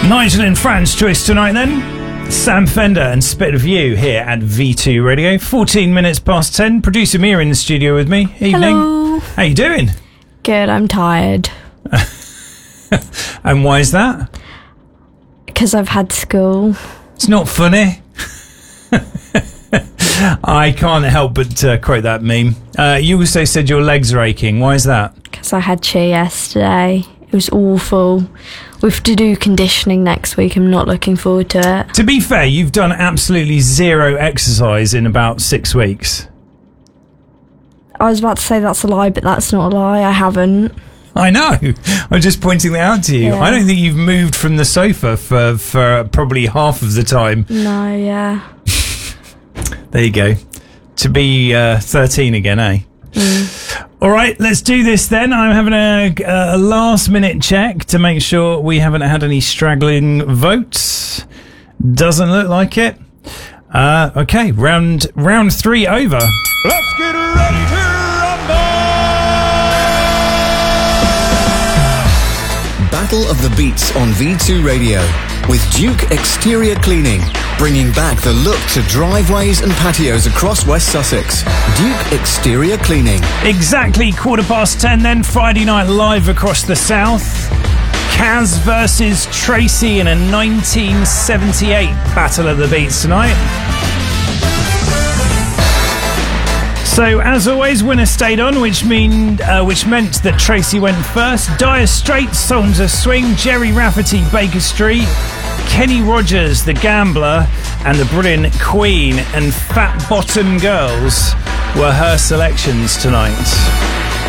Nigel and Fran's choice tonight then. Sam Fender and Spit of You here at V2 Radio. 14 minutes past 10. Producer Mia in the studio with me. Evening. Hello. How you doing? Good, I'm tired. And why is that? Because I've had school. It's not funny. I can't help but quote that meme. You also said your legs are aching. Why is that? Because I had cheer yesterday. It was awful. We have to do conditioning next week. I'm not looking forward to it. To be fair, you've done absolutely zero exercise in about 6 weeks. I was about to say that's a lie, but that's not a lie. I haven't. I know. I'm just pointing that out to you. Yeah. I don't think you've moved from the sofa for probably half of the time. No, yeah. There you go. To be 13 again, eh? All right, let's do this then. I'm having a last-minute check to make sure we haven't had any straggling votes. Doesn't look like it. Okay, round 3 over. Let's get ready to rumble! Battle of the Beats on V2 Radio with Duke Exterior Cleaning, bringing back the look to driveways and patios across West Sussex. Duke Exterior Cleaning. Exactly 10:15 then, Friday night live across the south. Kaz versus Tracy in a 1978 Battle of the Beats tonight. So, as always, winner stayed on, which meant that Tracy went first. Dire Straits, Songs of Swing, Jerry Rafferty, Baker Street, Kenny Rogers, The Gambler, and the brilliant Queen and Fat Bottom Girls were her selections tonight.